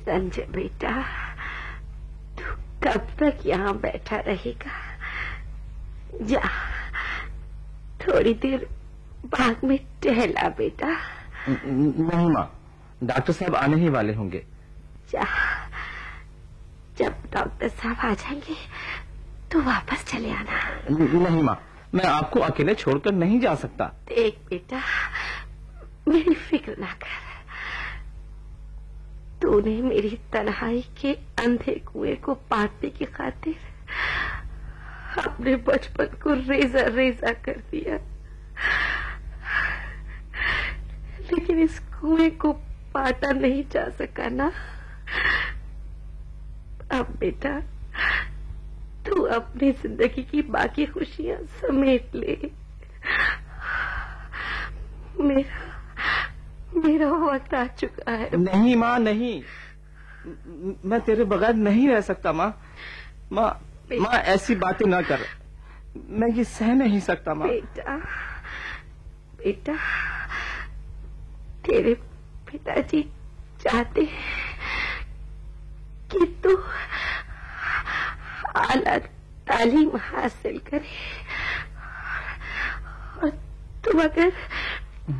संजय बेटा, तू कब तक यहाँ बैठा रहेगा? जा, थोड़ी देर बाग में टहला बेटा। नहीं माँ, डॉक्टर साहब आने ही वाले होंगे। जा, जब डॉक्टर साहब आ जाएंगे तो वापस चले आना। नहीं माँ, मैं आपको अकेले छोड़कर नहीं जा सकता। देख बेटा, मेरी फिक्र ना कर। तूने मेरी तन्हाई के अंधे कुएं को पाटने की खातिर अपने बचपन को रेजा रेजा कर दिया, लेकिन इस कुएं को पाटा नहीं जा सका ना। अब बेटा, तू अपनी जिंदगी की बाकी खुशियां समेट ले। मेरा वक्त आ चुका है। नहीं माँ, नहीं, मैं तेरे बगैर नहीं रह सकता माँ। माँ, ऐसी बातें ना कर, मैं ये सह नहीं सकता माँ। बेटा, तेरे पिताजी चाहते हैं कि तू आला तालीम हासिल करे, और तुम अगर